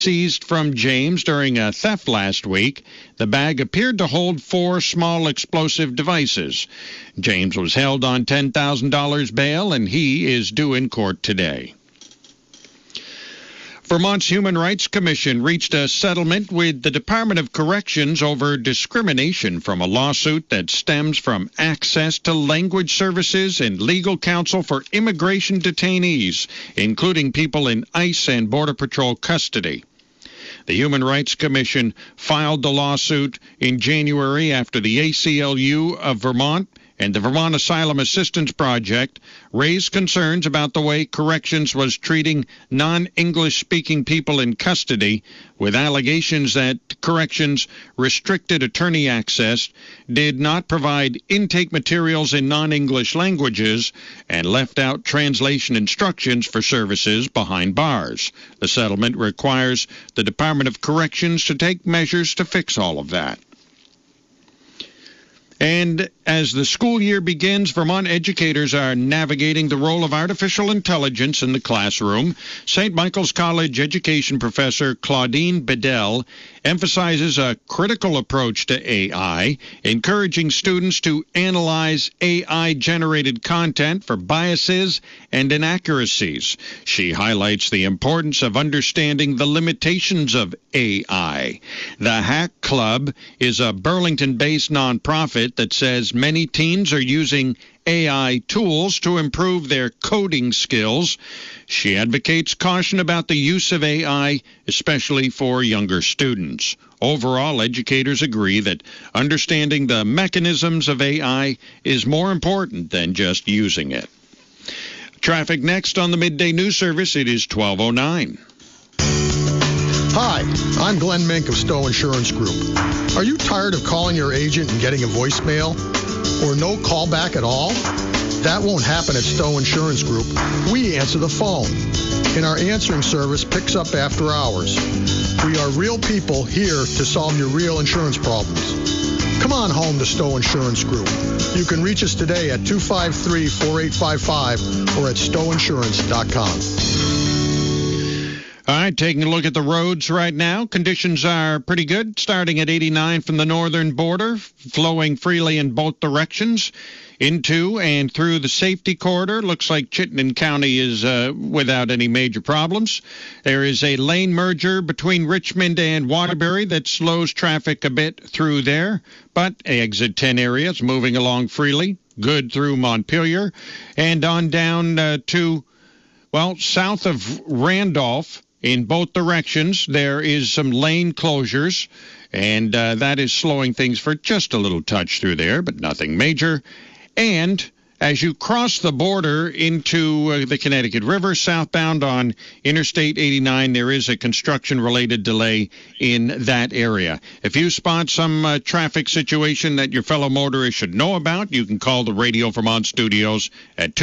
seized from James during a theft last week. The bag appeared to hold 4 small explosive devices. James was held on $10,000 bail, and he is due in court today. Vermont's Human Rights Commission reached a settlement with the Department of Corrections over discrimination from a lawsuit that stems from access to language services and legal counsel for immigration detainees, including people in ICE and Border Patrol custody. The Human Rights Commission filed the lawsuit in January after the ACLU of Vermont and the Vermont Asylum Assistance Project raised concerns about the way corrections was treating non-English-speaking people in custody, with allegations that corrections restricted attorney access, did not provide intake materials in non-English languages, and left out translation instructions for services behind bars. The settlement requires the Department of Corrections to take measures to fix all of that. And as the school year begins, Vermont educators are navigating the role of artificial intelligence in the classroom. St. Michael's College education professor Claudine Bedell emphasizes a critical approach to AI, encouraging students to analyze AI-generated content for biases and inaccuracies. She highlights the importance of understanding the limitations of AI. The Hack Club is a Burlington-based nonprofit that says many teens are using AI tools to improve their coding skills. She advocates caution about the use of AI, especially for younger students. Overall, educators agree that understanding the mechanisms of AI is more important than just using it. Traffic next on the Midday News Service. It is 12:09. Hi, I'm Glenn Mink of Stowe Insurance Group. Are you tired of calling your agent and getting a voicemail or no callback at all? That won't happen at Stowe Insurance Group. We answer the phone, and our answering service picks up after hours. We are real people here to solve your real insurance problems. Come on home to Stowe Insurance Group. You can reach us today at 253-4855 or at stoweinsurance.com. All right, taking a look at the roads right now. Conditions are pretty good, starting at 89 from the northern border, flowing freely in both directions into and through the safety corridor. Looks like Chittenden County is without any major problems. There is a lane merger between Richmond and Waterbury that slows traffic a bit through there, but exit 10 area is moving along freely, good through Montpelier, and on down to, well, south of Randolph. In both directions, there is some lane closures, and that is slowing things for just a little touch through there, but nothing major. And as you cross the border into the Connecticut River, southbound on Interstate 89, there is a construction-related delay in that area. If you spot some traffic situation that your fellow motorists should know about, you can call the Radio Vermont studios at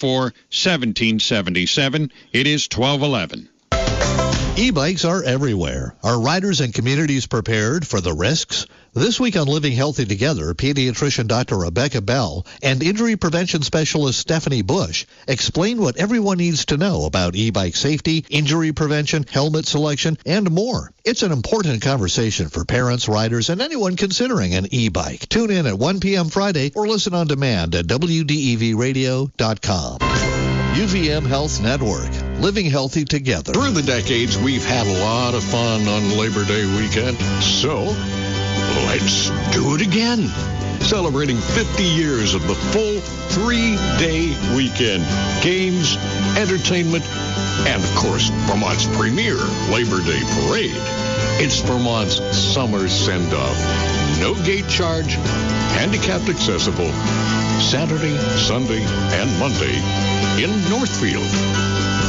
244-1777. It is 1211. E-bikes are everywhere. Are riders and communities prepared for the risks? This week on Living Healthy Together, pediatrician Dr. Rebecca Bell and injury prevention specialist Stephanie Bush explain what everyone needs to know about e-bike safety, injury prevention, helmet selection, and more. It's an important conversation for parents, riders, and anyone considering an e-bike. Tune in at 1 p.m. Friday or listen on demand at WDEVradio.com. UVM Health Network, living healthy together. Through the decades, we've had a lot of fun on Labor Day weekend, so let's do it again. Celebrating 50 years of the full 3-day weekend. Games, entertainment, and, of course, Vermont's premier Labor Day parade. It's Vermont's summer send-off. No gate charge, handicapped accessible, Saturday, Sunday, and Monday in Northfield.